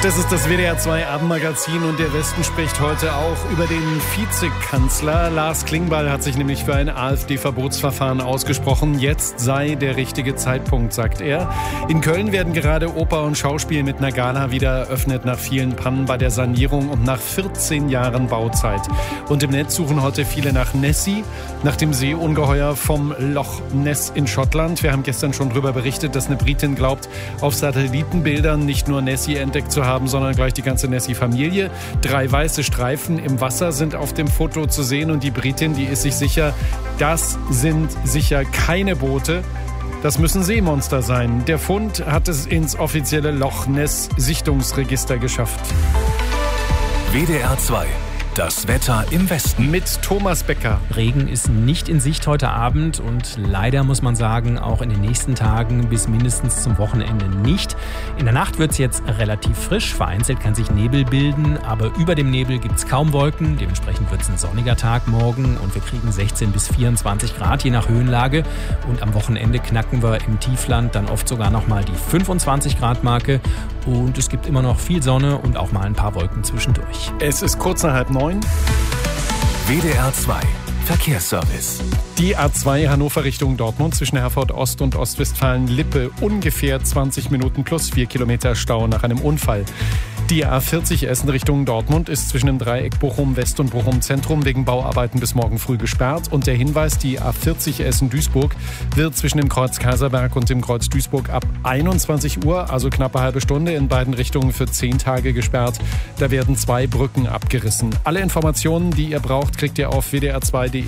Das ist das WDR 2 Abendmagazin und der Westen spricht heute auch über den Vizekanzler. Lars Klingbeil hat sich nämlich für ein AfD-Verbotsverfahren ausgesprochen. Jetzt sei der richtige Zeitpunkt, sagt er. In Köln werden gerade Oper und Schauspiel mit einer Gala wieder eröffnet nach vielen Pannen bei der Sanierung und nach 14 Jahren Bauzeit. Und im Netz suchen heute viele nach Nessie, nach dem Seeungeheuer vom Loch Ness in Schottland. Wir haben gestern schon darüber berichtet, dass eine Britin glaubt, auf Satellitenbildern nicht nur Nessie entdeckt zu haben, sondern gleich die ganze Nessie-Familie. 3 weiße Streifen im Wasser sind auf dem Foto zu sehen und die Britin, die ist sich sicher, das sind sicher keine Boote. Das müssen Seemonster sein. Der Fund hat es ins offizielle Loch Ness-Sichtungsregister geschafft. WDR 2. Das Wetter im Westen. Mit Thomas Becker. Regen ist nicht in Sicht heute Abend und leider muss man sagen, auch in den nächsten Tagen bis mindestens zum Wochenende nicht. In der Nacht wird es jetzt relativ frisch, vereinzelt kann sich Nebel bilden, aber über dem Nebel gibt es kaum Wolken. Dementsprechend wird es ein sonniger Tag morgen und wir kriegen 16 bis 24 Grad je nach Höhenlage. Und am Wochenende knacken wir im Tiefland dann oft sogar nochmal die 25 Grad Marke. Und es gibt immer noch viel Sonne und auch mal ein paar Wolken zwischendurch. Es ist kurz nach 8:30. WDR 2 Verkehrsservice. Die A2 Hannover Richtung Dortmund zwischen Herford Ost und Ostwestfalen-Lippe. Ungefähr 20 Minuten plus 4 Kilometer Stau nach einem Unfall. Die A40 Essen Richtung Dortmund ist zwischen dem Dreieck Bochum West und Bochum Zentrum wegen Bauarbeiten bis morgen früh gesperrt. Und der Hinweis, die A40 Essen Duisburg wird zwischen dem Kreuz Kaiserberg und dem Kreuz Duisburg ab 21 Uhr, also knappe halbe Stunde, in beiden Richtungen für 10 Tage gesperrt. Da werden 2 Brücken abgerissen. Alle Informationen, die ihr braucht, kriegt ihr auf wdr2.de.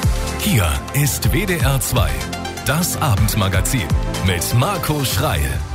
Hier ist WDR 2, das Abendmagazin mit Marco Schreil.